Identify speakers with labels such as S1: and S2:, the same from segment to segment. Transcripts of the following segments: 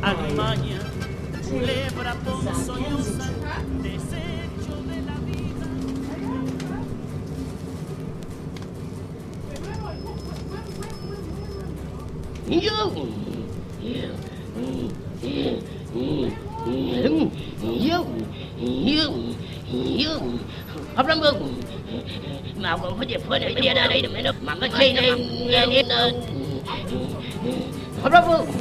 S1: Alimaña, culebra ponzoñosa, desecho de la vida.
S2: Hấp lắm không? Mà còn phải đẹp hơn này, bây giờ đây mày nó mà cái chơi này hấp lắm không?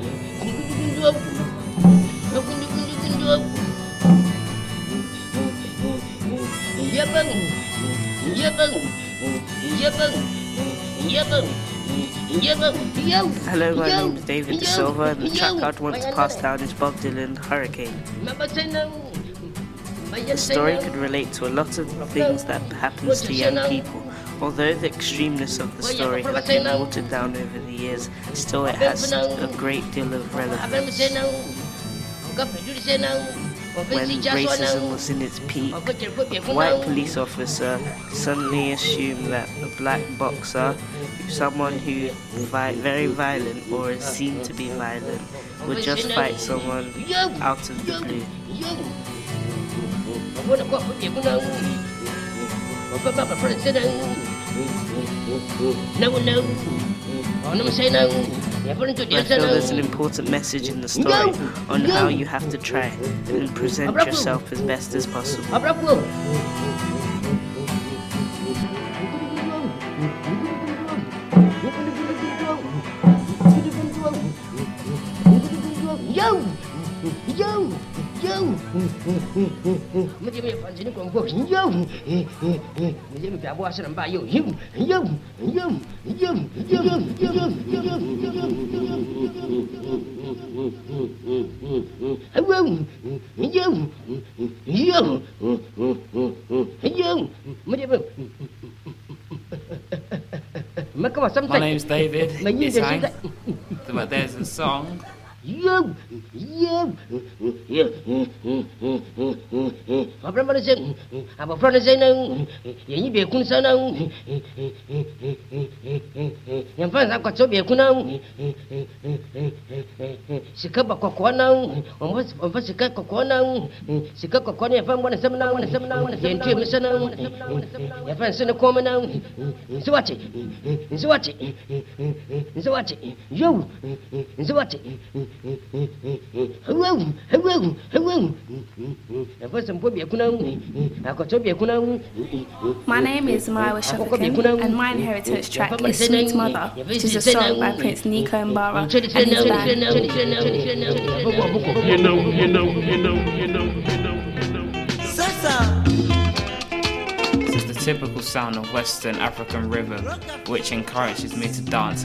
S3: Hello, my name is David De Silva, and the track I'd want to pass down is Bob Dylan, Hurricane. The story can relate to a lot of things that happens to young people. Although the extremeness of the story has been watered down over the years, still it has a great deal of relevance. When racism was in its peak, a white police officer suddenly assumed that a black boxer, someone who very violent or is seen to be violent, would just fight someone out of the blue. I feel there's an important message in the story on how you have to try and present yourself as best as possible.
S4: My name's David. It's Hank. But there's a song.
S5: My name is Maya Shafakin, and my inheritance track is Sweet Mother, which is a song by Prince Nico Mbara and his band.
S4: This is the typical sound of Western African rhythm, which encourages me to dance